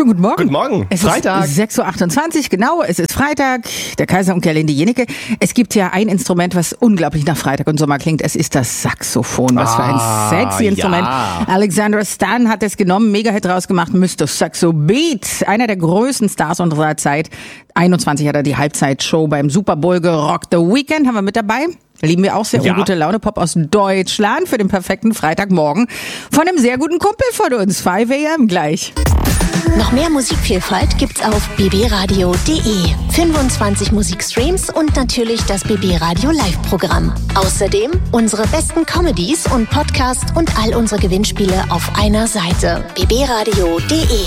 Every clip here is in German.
Schönen guten Morgen. Guten Morgen. Es Freitag. ist 6.28 Uhr, genau. Es ist Freitag. Der Kaiser und Gerlinde Jenecke. Es gibt ja ein Instrument, was unglaublich nach Freitag und Sommer klingt. Es ist das Saxophon. Was für ein sexy Instrument. Ja. Alexandra Stan hat es genommen, Mega-Hit rausgemacht. Mr. Saxo Beat. Einer der größten Stars unserer Zeit. 21 hat er die Halbzeitshow beim Super Bowl gerockt. The Weeknd haben wir mit dabei. Lieben wir auch sehr. Ja. Gute Laune Pop aus Deutschland für den perfekten Freitagmorgen. Von einem sehr guten Kumpel von uns. 5 AM gleich. Noch mehr Musikvielfalt gibt's auf bbradio.de. 25 Musikstreams und natürlich das BB Radio Live-Programm. Außerdem unsere besten Comedies und Podcasts und all unsere Gewinnspiele auf einer Seite. bbradio.de.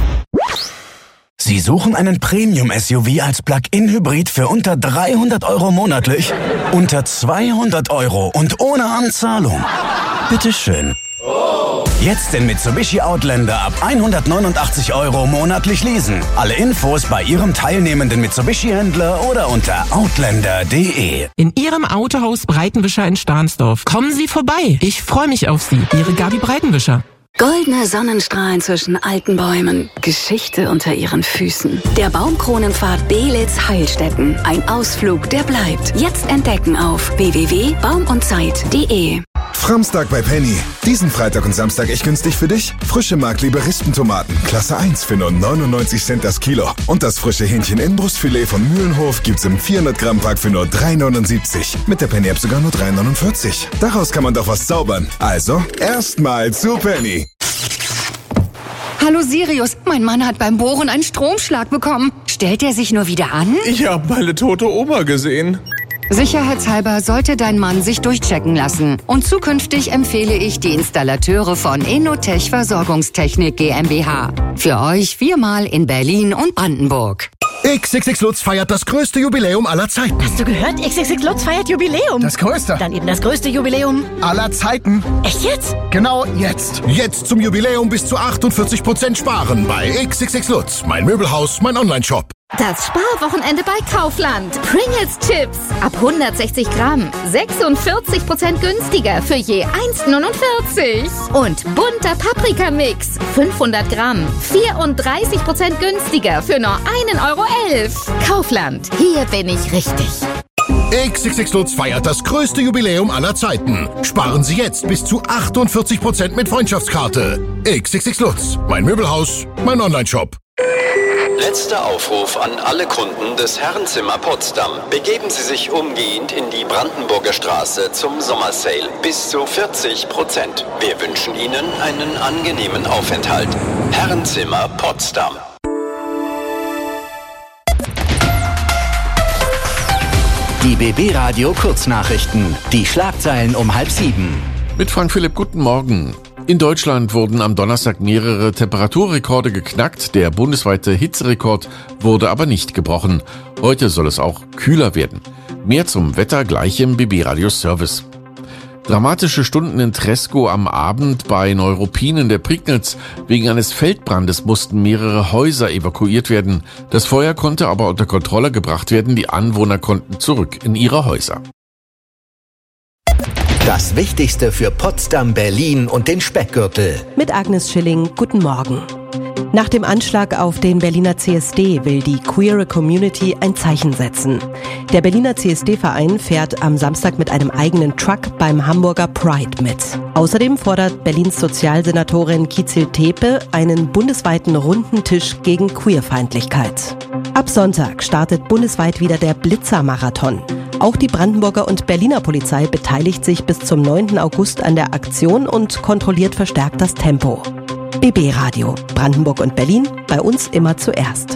Sie suchen einen Premium-SUV als Plug-in-Hybrid für unter 300 € monatlich? Unter 200 € und ohne Anzahlung? Bitteschön. Jetzt den Mitsubishi Outlander ab 189 € monatlich leasen. Alle Infos bei Ihrem teilnehmenden Mitsubishi-Händler oder unter outlander.de. In Ihrem Autohaus Breitenwischer in Stahnsdorf. Kommen Sie vorbei. Ich freue mich auf Sie. Ihre Gabi Breitenwischer. Goldene Sonnenstrahlen zwischen alten Bäumen. Geschichte unter ihren Füßen. Der Baumkronenpfad Belitz-Heilstätten. Ein Ausflug, der bleibt. Jetzt entdecken auf www.baumundzeit.de. Framstag bei Penny. Diesen Freitag und Samstag echt günstig für dich. Frische Markliebe Rispentomaten, Klasse 1 für nur 99 Cent das Kilo. Und das frische Hähnchen-Inbrustfilet von Mühlenhof gibt's im 400-Gramm-Pack für nur 3,79. Mit der Penny-App sogar nur 3,49. Daraus kann man doch was zaubern. Also, erstmal zu Penny. Hallo Sirius, mein Mann hat beim Bohren einen Stromschlag bekommen. Stellt er sich nur wieder an? Ich habe meine tote Oma gesehen. Sicherheitshalber sollte dein Mann sich durchchecken lassen. Und zukünftig empfehle ich die Installateure von Enotech Versorgungstechnik GmbH. Für euch 4-mal in Berlin und Brandenburg. XXX Lutz feiert das größte Jubiläum aller Zeiten. Hast du gehört? XXX Lutz feiert Jubiläum. Das größte. Dann eben das größte Jubiläum aller Zeiten. Echt jetzt? Genau jetzt. Jetzt zum Jubiläum bis zu 48% sparen bei XXX Lutz. Mein Möbelhaus, mein Onlineshop. Das Sparwochenende bei Kaufland. Pringles Chips ab 160 Gramm. 46% günstiger für je 1,49. Und bunter Paprikamix. 500 Gramm. 34% günstiger für nur 1,11 €. Kaufland. Hier bin ich richtig. XXX Lutz feiert das größte Jubiläum aller Zeiten. Sparen Sie jetzt bis zu 48% mit Freundschaftskarte. XXX Lutz. Mein Möbelhaus, mein Onlineshop. Letzter Aufruf an alle Kunden des Herrenzimmer Potsdam. Begeben Sie sich umgehend in die Brandenburger Straße zum Sommersale. Bis zu 40%. Wir wünschen Ihnen einen angenehmen Aufenthalt. Herrenzimmer Potsdam. Die BB Radio Kurznachrichten. Die Schlagzeilen um 6:30. Mit Frank Philipp, guten Morgen. In Deutschland wurden am Donnerstag mehrere Temperaturrekorde geknackt. Der bundesweite Hitzerekord wurde aber nicht gebrochen. Heute soll es auch kühler werden. Mehr zum Wetter gleich im BB Radio Service. Dramatische Stunden in Treskow am Abend bei Neuruppin in der Prignitz. Wegen eines Feldbrandes mussten mehrere Häuser evakuiert werden. Das Feuer konnte aber unter Kontrolle gebracht werden. Die Anwohner konnten zurück in ihre Häuser. Das Wichtigste für Potsdam, Berlin und den Speckgürtel. Mit Agnes Schilling, guten Morgen. Nach dem Anschlag auf den Berliner CSD will die queere Community ein Zeichen setzen. Der Berliner CSD-Verein fährt am Samstag mit einem eigenen Truck beim Hamburger Pride mit. Außerdem fordert Berlins Sozialsenatorin Kizil Tepe einen bundesweiten runden Tisch gegen Queerfeindlichkeit. Ab Sonntag startet bundesweit wieder der Blitzer-Marathon. Auch die Brandenburger und Berliner Polizei beteiligt sich bis zum 9. August an der Aktion und kontrolliert verstärkt das Tempo. BB Radio, Brandenburg und Berlin, bei uns immer zuerst.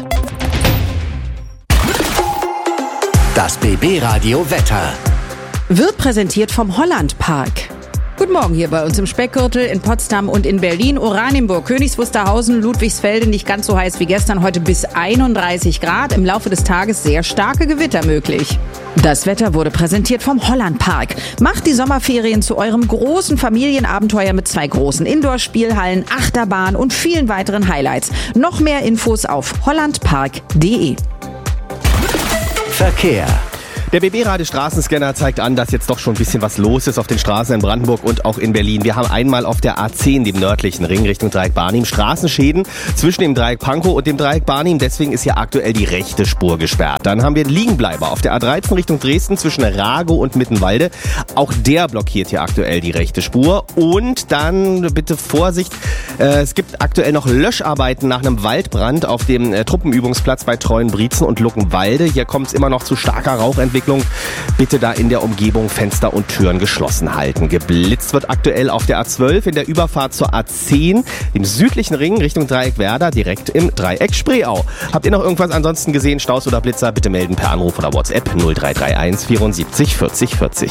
Das BB Radio Wetter. Wird präsentiert vom Holland Park. Guten Morgen hier bei uns im Speckgürtel, in Potsdam und in Berlin, Oranienburg, Königs Wusterhausen, Ludwigsfelde, nicht ganz so heiß wie gestern, heute bis 31 Grad. Im Laufe des Tages sehr starke Gewitter möglich. Das Wetter wurde präsentiert vom Holland Park. Macht die Sommerferien zu eurem großen Familienabenteuer mit 2 großen Indoor-Spielhallen, Achterbahn und vielen weiteren Highlights. Noch mehr Infos auf hollandpark.de. Verkehr. Der BB-Radio Straßenscanner zeigt an, dass jetzt doch schon ein bisschen was los ist auf den Straßen in Brandenburg und auch in Berlin. Wir haben einmal auf der A10, dem nördlichen Ring Richtung Dreieck Barnim, Straßenschäden zwischen dem Dreieck Pankow und dem Dreieck Barnim. Deswegen ist hier aktuell die rechte Spur gesperrt. Dann haben wir einen Liegenbleiber auf der A13 Richtung Dresden zwischen Ragow und Mittenwalde. Auch der blockiert hier aktuell die rechte Spur. Und dann bitte Vorsicht, es gibt aktuell noch Löscharbeiten nach einem Waldbrand auf dem Truppenübungsplatz bei Treuenbrietzen und Luckenwalde. Hier kommt es immer noch zu starker Rauchentwicklung. Bitte da in der Umgebung Fenster und Türen geschlossen halten. Geblitzt wird aktuell auf der A12 in der Überfahrt zur A10, dem südlichen Ring Richtung Dreieck Werder, direkt im Dreieck Spreeau. Habt ihr noch irgendwas ansonsten gesehen, Staus oder Blitzer? Bitte melden per Anruf oder WhatsApp 0331 74 40 40.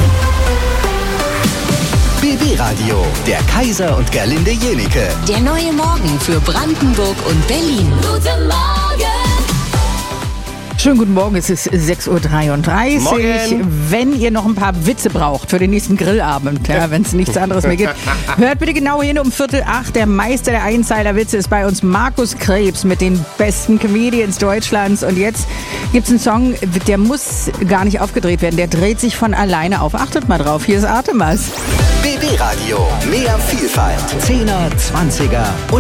BB Radio, der Kaiser und Gerlinde Jenike. Der neue Morgen für Brandenburg und Berlin. Guten Morgen! Schönen guten Morgen, es ist 6.33 Uhr. Morgen. Wenn ihr noch ein paar Witze braucht für den nächsten Grillabend, ja, wenn es nichts anderes mehr gibt, hört bitte genau hin um 7:45. Der Meister der Einzeiler-Witze ist bei uns Markus Krebs mit den besten Comedians Deutschlands. Und jetzt gibt's einen Song, der muss gar nicht aufgedreht werden, der dreht sich von alleine auf. Achtet mal drauf, hier ist Artemas. BB Radio, mehr Vielfalt, 10er, 20er und